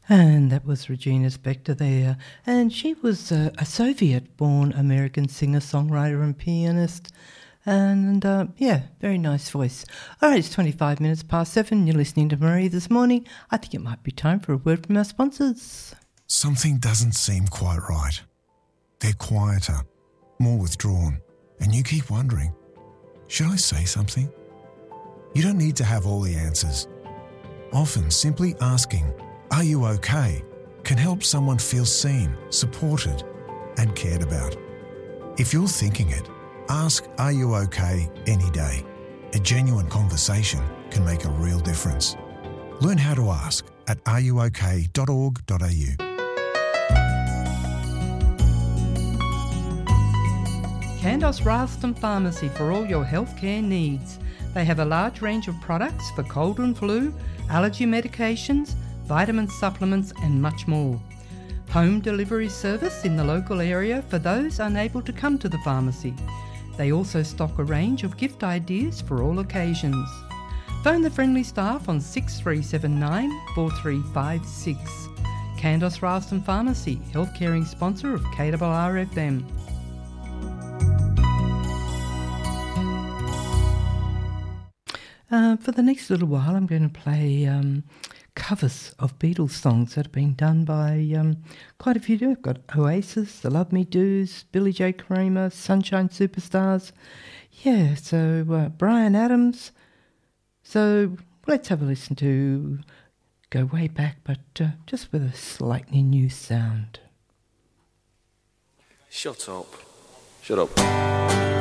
And that was Regina Spektor there. And she was a Soviet-born American singer-songwriter and pianist. And, very nice voice. All right, it's 25 minutes past 7. You're listening to Marie This Morning. I think it might be time for a word from our sponsors. Something doesn't seem quite right. They're quieter, more withdrawn, and you keep wondering, should I say something? You don't need to have all the answers. Often simply asking, "Are you okay?" can help someone feel seen, supported, and cared about. If you're thinking it, ask "Are you okay?" any day. A genuine conversation can make a real difference. Learn how to ask at areyouok.org.au. Candos Ralston Pharmacy for all your healthcare needs. They have a large range of products for cold and flu, allergy medications, vitamin supplements and much more. Home delivery service in the local area for those unable to come to the pharmacy. They also stock a range of gift ideas for all occasions. Phone the friendly staff on 6379 4356. Candos Ralston Pharmacy, health-caring sponsor of KRRFM. For the next little while, I'm going to play covers of Beatles songs that have been done by quite a few. I've got Oasis, The Love Me Do's, Billy J. Kramer, Sunshine Superstars. Yeah, so Bryan Adams. So let's have a listen to go way back, but just with a slightly new sound. Shut up. Shut up.